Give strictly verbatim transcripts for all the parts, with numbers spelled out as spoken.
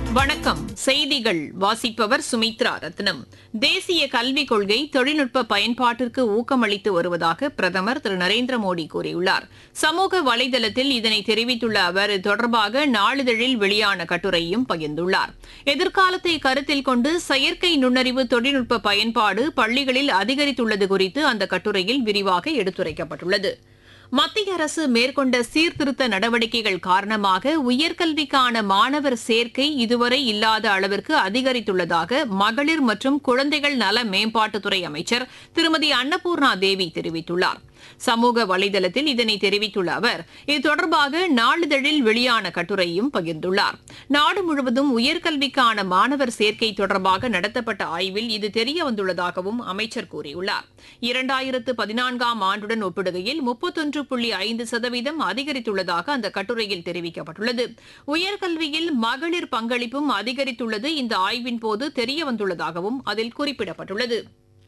வணக்கம். செய்திகள் வாசிப்பவர் சுமித்ரா ரத்னம். தேசிய கல்விக் கொள்கை தொழில்நுட்ப பயன்பாட்டிற்கு ஊக்கமளித்து வருவதாக பிரதமர் திரு நரேந்திர மோடி கூறியுள்ளார். சமூக வலைதளத்தில் இதனை தெரிவித்துள்ள அவர் இது தொடர்பாக நாளிதழில் வெளியான கட்டுரையும் பகிர்ந்துள்ளார். எதிர்காலத்தை கருத்தில் கொண்டு செயற்கை நுண்ணறிவு தொழில்நுட்ப பயன்பாடு பள்ளிகளில் அதிகரித்துள்ளது குறித்து அந்த கட்டுரையில் விரிவாக எடுத்துரைக்கப்பட்டுள்ளது. மத்திய அரசு மேற்கொண்ட சீர்திருத்த நடவடிக்கைகள் காரணமாக உயர்கல்விக்கான மாணவர் சேர்க்கை இதுவரை இல்லாத அளவிற்கு அதிகரித்துள்ளதாக மகளிர் மற்றும் குழந்தைகள் நல மேம்பாட்டுத்துறை அமைச்சர் திருமதி அன்னபூர்ணா தேவி தெரிவித்துள்ளார். சமூக வலைதளத்தில் இதனை தெரிவித்துள்ள அவர் இது தொடர்பாக நாளிதழில் வெளியான கட்டுரையும் பகிர்ந்துள்ளார். நாடு முழுவதும் உயர்கல்விக்கான மாணவர் சேர்க்கை தொடர்பாக நடத்தப்பட்ட ஆய்வில் இது தெரியவந்துள்ளதாகவும் அமைச்சர் கூறியுள்ளார். இரண்டாயிரத்து பதினான்காம் ஆண்டுடன் ஒப்பிடுகையில் முப்பத்தொன்று புள்ளி ஐந்து சதவீதம் அதிகரித்துள்ளதாக அந்த கட்டுரையில் தெரிவிக்கப்பட்டுள்ளது. உயர்கல்வியில் மகளிர் பங்களிப்பும் அதிகரித்துள்ளது இந்த ஆய்வின் போது தெரியவந்துள்ளதாகவும் அதில் குறிப்பிடப்பட்டுள்ளது.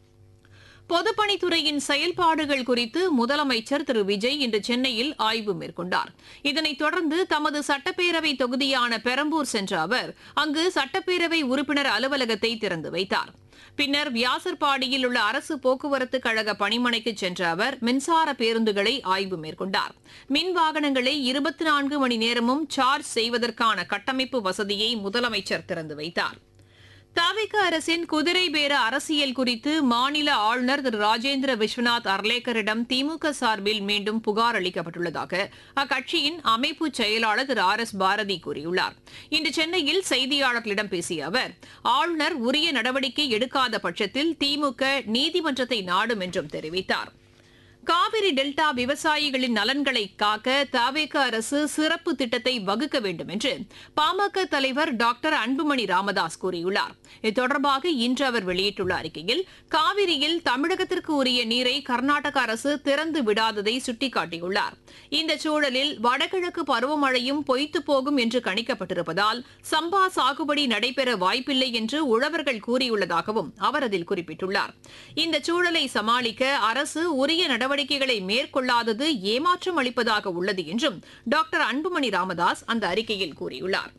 பொதுப்பணித்துறையின் செயல்பாடுகள் குறித்து முதலமைச்சர் திரு விஜய் இன்று சென்னையில் ஆய்வு மேற்கொண்டார். இதனைத் தொடர்ந்து தமது சட்டப்பேரவை தொகுதியான பெரம்பூர் சென்ற அவர் அங்கு சட்டப்பேரவை உறுப்பினர் அலுவலகத்தை திறந்து வைத்தார். பின்னர் வியாசர்பாடியில் உள்ள அரசு போக்குவரத்து கழக பணிமனைக்கு சென்ற அவர் மின்சார பேருந்துகளை ஆய்வு மேற்கொண்டார். மின் வாகனங்களை இருபத்தி நான்கு மணி நேரமும் சார்ஜ் செய்வதற்கான கட்டமைப்பு வசதியை முதலமைச்சர் திறந்து வைத்தார். தவிக அரசின் குதிரை பேர அரசியல் குறித்து மாநில ஆளுநர் திரு ராஜேந்திர விஸ்வநாத் அர்லேக்கரிடம் திமுக சார்பில் மீண்டும் புகார் அளிக்கப்பட்டுள்ளதாக அக்கட்சியின் அமைப்பு செயலாளர் திரு ஆர் எஸ் பாரதி கூறியுள்ளார். இன்று சென்னையில் செய்தியாளர்களிடம் பேசிய அவர் ஆளுநர் உரிய நடவடிக்கை எடுக்காத பட்சத்தில் திமுக நீதிமன்றத்தை நாடும் என்றும் தெரிவித்தார். காவிரி டெல்டா விவசாயிகளின் நலன்களை காக்க தவேக அரசு சிறப்பு திட்டத்தை வகுக்க வேண்டும் என்று பாமக தலைவர் டாக்டர் அன்புமணி ராமதாஸ் கூறியுள்ளார். இது தொடர்பாக இன்று அவர் வெளியிட்டுள்ள அறிக்கையில் காவிரியில் தமிழகத்திற்கு உரிய நீரை கர்நாடக அரசு திறந்து விடாததை சுட்டிக்காட்டியுள்ளார். இந்த சூழலில் வடகிழக்கு பருவமழையும் பொய்த்து போகும் என்று கணிக்கப்பட்டிருப்பதால் சம்பா சாகுபடி நடைபெற வாய்ப்பில்லை என்று உழவர்கள் கூறியுள்ளதாகவும் அவர் அதில் குறிப்பிட்டுள்ளார். இந்த சூழலை சமாளிக்க அரசு உரிய நடவடிக்கைகளை மேற்கொள்ளாதது ஏமாற்றம் அளிப்பதாக உள்ளது என்றும் டாக்டர் அன்புமணி ராமதாஸ் அந்த அறிக்கையில் கூறியுள்ளார்.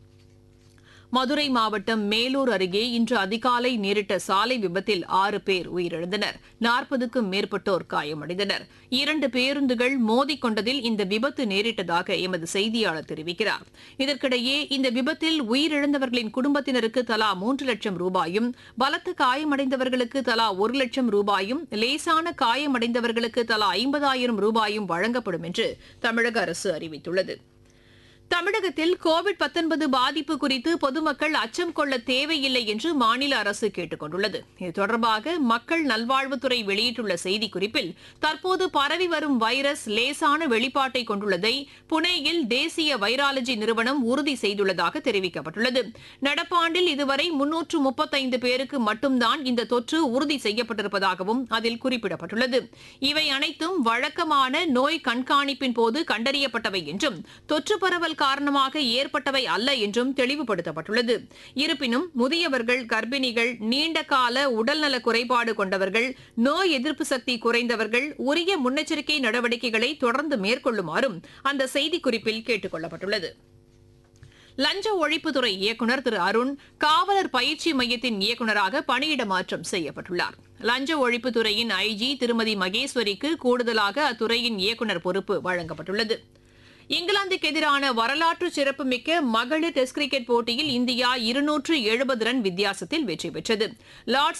மதுரை மாவட்டம் மேலூர் அருகே இன்று அதிகாலை நேரிட்ட சாலை விபத்தில் ஆறு பேர் உயிரிழந்தனர். நாற்பதுக்கும் மேற்பட்டோர் காயமடைந்தனர். இரண்டு பேருந்துகள் மோதிக்கொண்டதில் இந்த விபத்து நேரிட்டதாக எமது செய்தியாளர் தெரிவிக்கிறார். இதற்கிடையே இந்த விபத்தில் உயிரிழந்தவர்களின் குடும்பத்தினருக்கு தலா மூன்று லட்சம் ரூபாயும் பலத்த காயமடைந்தவர்களுக்கு தலா ஒரு லட்சம் ரூபாயும் லேசான காயமடைந்தவர்களுக்கு தலா ஐம்பதாயிரம் ரூபாயும் வழங்கப்படும் என்று தமிழக அரசு அறிவித்துள்ளது. தமிழகத்தில் கோவிட் பாதிப்பு குறித்து பொதுமக்கள் அச்சம் கொள்ள தேவையில்லை என்று மாநில அரசு கேட்டுக் கொண்டுள்ளது. இது தொடர்பாக மக்கள் நல்வாழ்வுத்துறை வெளியிட்டுள்ள செய்திக்குறிப்பில் தற்போது பரவி வரும் வைரஸ் லேசான வெளிப்பாட்டை கொண்டுள்ளதை புனேயில் தேசிய வைராலஜி நிறுவனம் உறுதி செய்துள்ளதாக தெரிவிக்கப்பட்டுள்ளது. நடப்பாண்டில் இதுவரை முன்னூற்று முப்பத்தைந்து பேருக்கு மட்டும்தான் இந்த தொற்று உறுதி செய்யப்பட்டிருப்பதாகவும் அதில் குறிப்பிடப்பட்டுள்ளது. இவை அனைத்தும் வழக்கமான நோய் கண்காணிப்பின் போது கண்டறியப்பட்டவை என்றும் தொற்று பரவல் காரணமாக ஏற்பட்டவை அல்ல என்றும் தெளிவுபடுத்தப்பட்டுள்ளது. இருப்பினும் முதியவர்கள், கர்ப்பிணிகள், நீண்ட கால உடல்நல குறைபாடு கொண்டவர்கள், நோய் எதிர்ப்பு சக்தி குறைந்தவர்கள் உரிய முன்னெச்சரிக்கை நடவடிக்கைகளை தொடர்ந்து மேற்கொள்ளுமாறும் அந்த செய்திக்குறிப்பில் கேட்டுக் கொள்ளப்பட்டுள்ளது. லஞ்ச ஒழிப்புத்துறை இயக்குநர் திரு அருண் காவலர் பயிற்சி மையத்தின் இயக்குநராக பணியிட மாற்றம் செய்யப்பட்டுள்ளார். லஞ்ச ஒழிப்புத்துறையின் ஐஜி திருமதி மகேஸ்வரிக்கு கூடுதலாக அத்துறையின் இயக்குநர் பொறுப்பு வழங்கப்பட்டுள்ளது. இங்கிலாந்துக்கு எதிரான வரலாற்று சிறப்புமிக்க மகளிர் டெஸ்ட் கிரிக்கெட் போட்டியில் இந்தியா இருநூற்று எழுபது ரன் வித்தியாசத்தில் வெற்றி பெற்றது. லார்ட்ஸ்